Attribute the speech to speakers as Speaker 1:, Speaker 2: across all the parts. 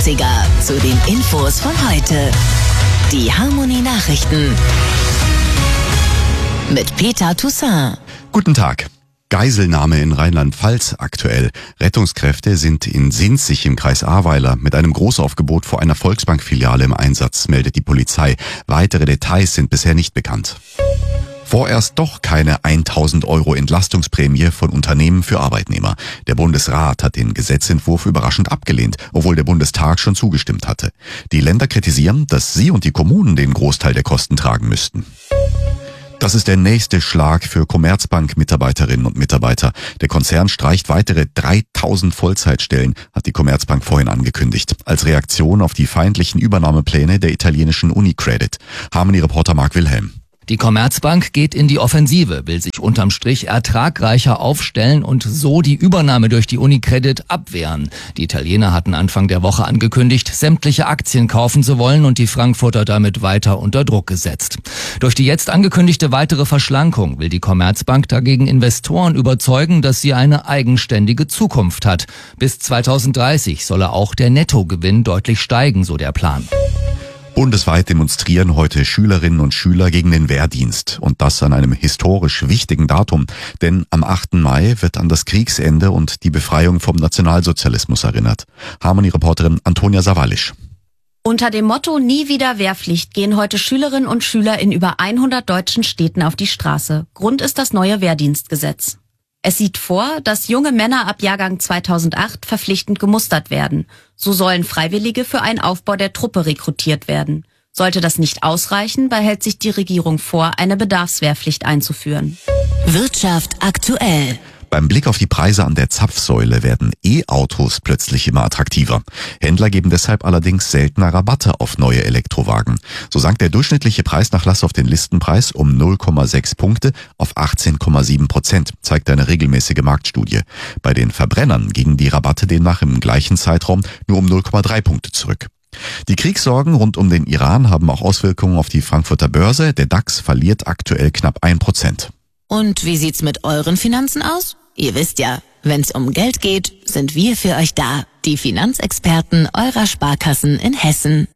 Speaker 1: 80er zu den Infos von heute. Die Harmony Nachrichten mit Peter Toussaint.
Speaker 2: Guten Tag. Geiselnahme in Rheinland-Pfalz aktuell. Rettungskräfte sind in Sinzig im Kreis Ahrweiler mit einem Großaufgebot vor einer Volksbank-Filiale im Einsatz, meldet die Polizei. Weitere Details sind bisher nicht bekannt. Vorerst doch keine 1.000 € Entlastungsprämie von Unternehmen für Arbeitnehmer. Der Bundesrat hat den Gesetzentwurf überraschend abgelehnt, obwohl der Bundestag schon zugestimmt hatte. Die Länder kritisieren, dass sie und die Kommunen den Großteil der Kosten tragen müssten. Das ist der nächste Schlag für Commerzbank-Mitarbeiterinnen und Mitarbeiter. Der Konzern streicht weitere 3.000 Vollzeitstellen, hat die Commerzbank vorhin angekündigt, als Reaktion auf die feindlichen Übernahmepläne der italienischen UniCredit. Harmony-Reporter Marc Wilhelm.
Speaker 3: Die Commerzbank geht in die Offensive, will sich unterm Strich ertragreicher aufstellen und so die Übernahme durch die UniCredit abwehren. Die Italiener hatten Anfang der Woche angekündigt, sämtliche Aktien kaufen zu wollen und die Frankfurter damit weiter unter Druck gesetzt. Durch die jetzt angekündigte weitere Verschlankung will die Commerzbank dagegen Investoren überzeugen, dass sie eine eigenständige Zukunft hat. Bis 2030 solle auch der Nettogewinn deutlich steigen, so der Plan.
Speaker 2: Bundesweit demonstrieren heute Schülerinnen und Schüler gegen den Wehrdienst. Und das an einem historisch wichtigen Datum. Denn am 8. Mai wird an das Kriegsende und die Befreiung vom Nationalsozialismus erinnert. Harmony-Reporterin Antonia Sawalisch.
Speaker 4: Unter dem Motto Nie wieder Wehrpflicht gehen heute Schülerinnen und Schüler in über 100 deutschen Städten auf die Straße. Grund ist das neue Wehrdienstgesetz. Es sieht vor, dass junge Männer ab Jahrgang 2008 verpflichtend gemustert werden. So sollen Freiwillige für einen Aufbau der Truppe rekrutiert werden. Sollte das nicht ausreichen, behält sich die Regierung vor, eine Bedarfswehrpflicht einzuführen.
Speaker 1: Wirtschaft aktuell.
Speaker 2: Beim Blick auf die Preise an der Zapfsäule werden E-Autos plötzlich immer attraktiver. Händler geben deshalb allerdings seltener Rabatte auf neue Elektrowagen. So sank der durchschnittliche Preisnachlass auf den Listenpreis um 0,6 Punkte auf 18,7%, zeigt eine regelmäßige Marktstudie. Bei den Verbrennern gingen die Rabatte demnach im gleichen Zeitraum nur um 0,3 Punkte zurück. Die Kriegssorgen rund um den Iran haben auch Auswirkungen auf die Frankfurter Börse. Der DAX verliert aktuell knapp 1%.
Speaker 1: Und wie sieht's mit euren Finanzen aus? Ihr wisst ja, wenn's um Geld geht, sind wir für euch da, die Finanzexperten eurer Sparkassen in Hessen.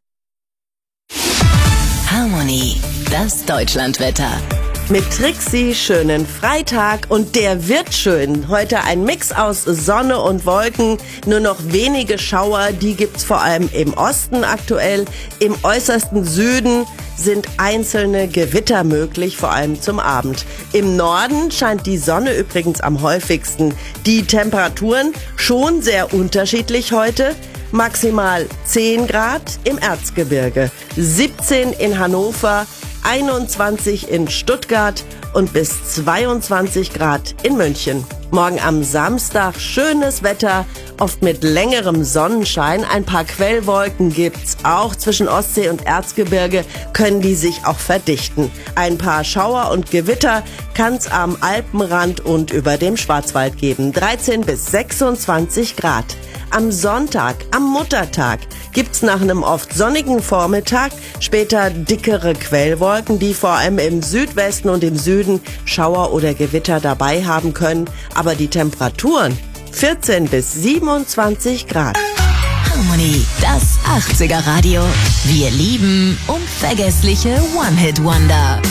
Speaker 1: Harmony, das Deutschlandwetter.
Speaker 5: Mit Trixie schönen Freitag und der wird schön. Heute ein Mix aus Sonne und Wolken, nur noch wenige Schauer, die gibt's vor allem im Osten aktuell. Im äußersten Süden sind einzelne Gewitter möglich, vor allem zum Abend. Im Norden scheint die Sonne übrigens am häufigsten. Die Temperaturen schon sehr unterschiedlich heute. Maximal 10 Grad im Erzgebirge, 17 in Hannover, 21 in Stuttgart und bis 22 Grad in München. Morgen am Samstag schönes Wetter, oft mit längerem Sonnenschein. Ein paar Quellwolken gibt's auch. Zwischen Ostsee und Erzgebirge können die sich auch verdichten. Ein paar Schauer und Gewitter kann's am Alpenrand und über dem Schwarzwald geben. 13 bis 26 Grad. Am Sonntag, am Muttertag, gibt's nach einem oft sonnigen Vormittag später dickere Quellwolken, die vor allem im Südwesten und im Süden Schauer oder Gewitter dabei haben können. Aber die Temperaturen 14 bis 27 Grad.
Speaker 1: Harmony, das 80er Radio. Wir lieben unvergessliche One-Hit-Wonder.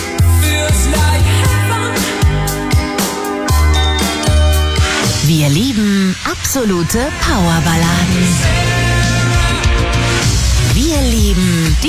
Speaker 1: Wir lieben absolute Powerballaden. Wir lieben die